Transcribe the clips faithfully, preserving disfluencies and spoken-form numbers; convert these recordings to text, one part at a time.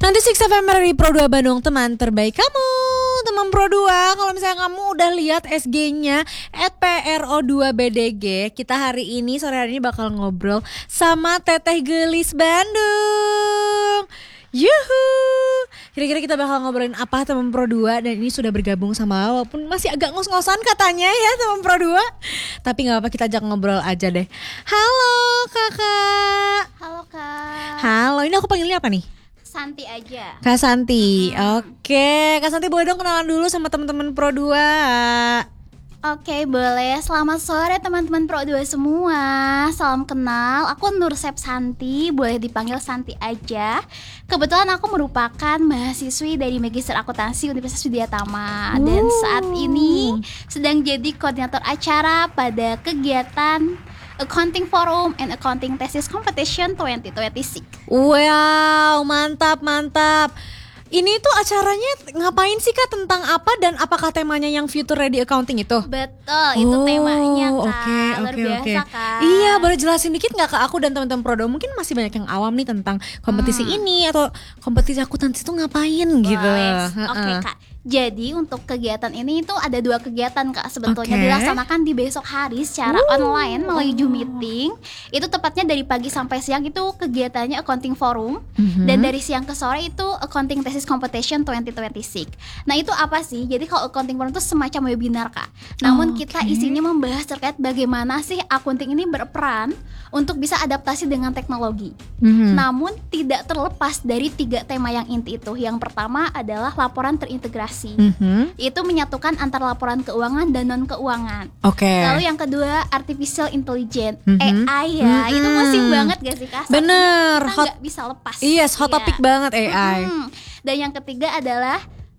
sembilan puluh enam F M dari Pro dua Bandung, teman terbaik kamu. Teman Pro dua, kalau misalnya kamu udah lihat S G-nya at P R O dua B D G, kita hari ini, sore hari ini bakal ngobrol sama Teteh Gelis Bandung. Yuhu. Kira-kira kita bakal ngobrolin apa teman Pro dua, dan ini sudah bergabung sama, walaupun masih agak ngos-ngosan katanya ya teman Pro dua. Tapi gak apa-apa, kita ajak ngobrol aja deh. Halo kakak. Halo kak. Halo, ini aku panggilnya apa nih? Santi aja. Kak Santi, hmm. Oke Kak Santi boleh dong kenalan dulu sama teman-teman Pro dua. Oke boleh, selamat sore teman-teman Pro dua semua. Salam kenal, aku Nursep Santi, boleh dipanggil Santi aja. Kebetulan aku merupakan mahasiswi dari Magister Akuntansi Universitas Widyatama. uh. Dan saat ini sedang jadi koordinator acara pada kegiatan Accounting Forum and Accounting Thesis Competition dua ribu dua puluh enam. Wow, mantap mantap. Ini tuh acaranya ngapain sih Kak, tentang apa, dan apakah temanya yang Future Ready Accounting itu? Betul, itu oh, temanya Kak. Okay, Luar okay, biasa okay. Kak. Iya, boleh jelasin dikit gak ke aku dan teman-teman Pro dua? Mungkin masih banyak yang awam nih tentang kompetisi hmm. ini atau kompetisi akuntansi itu ngapain gitu. Oke okay, Kak. Jadi untuk kegiatan ini itu ada dua kegiatan Kak sebetulnya, okay. dilaksanakan di besok hari secara uh. online melalui Zoom meeting. Itu tepatnya dari pagi sampai siang itu kegiatannya Accounting Forum, mm-hmm. dan dari siang ke sore itu Accounting Thesis Competition dua ribu dua puluh enam. Nah itu apa sih? Jadi kalau Accounting Forum itu semacam webinar Kak. Namun oh, okay. kita isinya membahas terkait bagaimana sih accounting ini berperan untuk bisa adaptasi dengan teknologi. Mm-hmm. Namun tidak terlepas dari tiga tema yang inti itu. Yang pertama adalah laporan terintegrasi. Mm-hmm. Itu menyatukan antara laporan keuangan dan non keuangan. Okay. Lalu yang kedua artificial intelligence, mm-hmm. A I ya, mm-hmm. itu musim banget gak sih Kak? Bener, kita hot, gak bisa lepas. Yes, hot ya. Topic banget A I. Mm-hmm. Dan yang ketiga adalah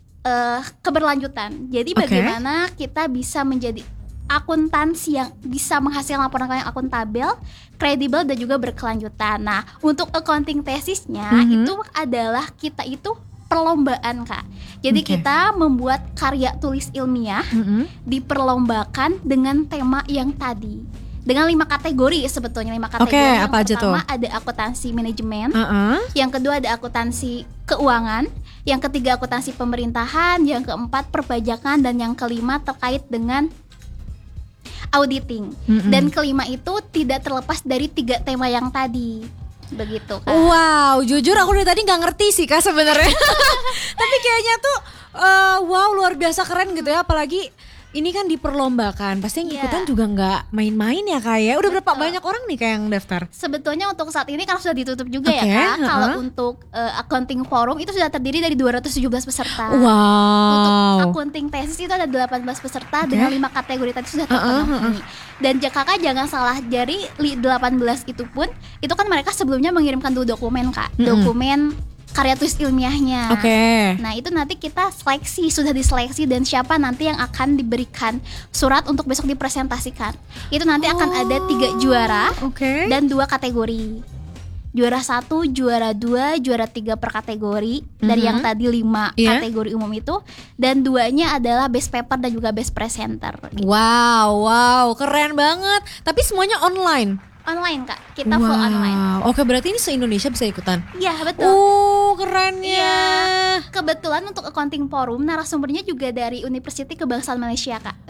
uh, keberlanjutan. Jadi bagaimana okay. kita bisa menjadi akuntansi yang bisa menghasilkan laporan keuangan yang akuntabel, kredibel, dan juga berkelanjutan. Nah, untuk accounting tesisnya mm-hmm. itu adalah kita itu perlombaan Kak. Jadi okay. kita membuat karya tulis ilmiah mm-hmm. diperlombakan dengan tema yang tadi. Dengan lima kategori sebetulnya, lima kategori. Okay, yang apa aja pertama tuh? Ada akuntansi manajemen, uh-uh. yang kedua ada akuntansi keuangan, yang ketiga akuntansi pemerintahan, yang keempat perpajakan, dan yang kelima terkait dengan auditing. Mm-hmm. Dan kelima itu tidak terlepas dari tiga tema yang tadi. Begitu Kak. Wow, jujur aku dari tadi nggak ngerti sih Kak sebenarnya. Tapi kayaknya tuh uh, wow, luar biasa keren gitu ya. Apalagi ini kan diperlombakan, pasti yang ikutan yeah. juga nggak main-main ya Kak ya. Udah berapa Betul. banyak orang nih Kak yang daftar? Sebetulnya untuk saat ini kan sudah ditutup juga okay, ya Kak. uh-huh. Kalau untuk uh, Accounting Forum itu sudah terdiri dari dua ratus tujuh belas peserta. Wow. Untuk Accounting Thesis itu ada delapan belas peserta okay. dengan lima kategori tadi sudah terpenuhi. Uh-huh, uh-huh. Dan Kakak jangan salah, dari delapan belas itu pun itu kan mereka sebelumnya mengirimkan dua dokumen Kak. Mm-hmm. Dokumen karya tulis ilmiahnya. Oke. Okay. Nah itu nanti kita seleksi, sudah diseleksi, dan siapa nanti yang akan diberikan surat untuk besok dipresentasikan. Itu nanti oh, akan ada tiga juara okay. dan dua kategori. Juara satu, juara dua, juara tiga per kategori mm-hmm. dari yang tadi lima yeah. kategori umum itu, dan duanya adalah best paper dan juga best presenter. Gitu. Wow, wow, keren banget. Tapi semuanya online. Online Kak, kita wow. full online. Oke, berarti ini se-Indonesia bisa ikutan? Iya betul. Oh kerennya. Iya. Kebetulan untuk Accounting Forum narasumbernya juga dari University Kebangsaan Malaysia Kak.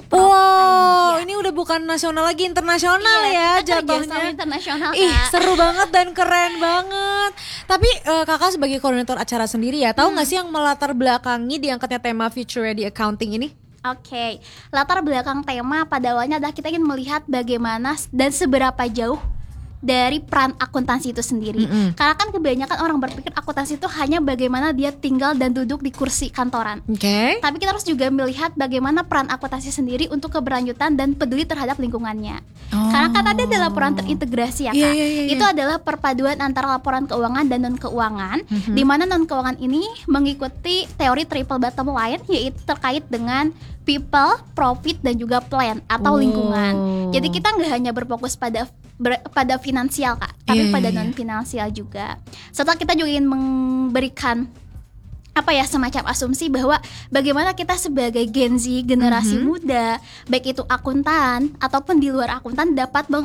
Wow, ya. Ini udah bukan nasional lagi, internasional iya, ya jatuhnya. Internasional Kak. Ih seru banget dan keren banget. Tapi uh, kakak sebagai koordinator acara sendiri ya, tahu nggak hmm. sih yang melatar belakangi diangkatnya tema Future Ready Accounting ini? Oke, okay. Latar belakang tema pada awalnya adalah kita ingin melihat bagaimana dan seberapa jauh dari peran akuntansi itu sendiri. Mm-hmm. Karena kan kebanyakan orang berpikir akuntansi itu hanya bagaimana dia tinggal dan duduk di kursi kantoran. Okay. Tapi kita harus juga melihat bagaimana peran akuntansi sendiri untuk keberlanjutan dan peduli terhadap lingkungannya. Oh. Karena kan tadi ada laporan terintegrasi ya Kak. Yeah, yeah, yeah, yeah. Itu adalah perpaduan antara laporan keuangan dan non keuangan, mm-hmm. di mana non keuangan ini mengikuti teori triple bottom line, yaitu terkait dengan people, profit, dan juga plan atau oh. lingkungan. Jadi kita nggak hanya berfokus pada ber, pada finansial Kak, tapi yeah, pada yeah, non finansial juga. Setelah kita juga ingin memberikan apa ya semacam asumsi bahwa bagaimana kita sebagai Gen Z generasi mm-hmm. muda, baik itu akuntan ataupun di luar akuntan, dapat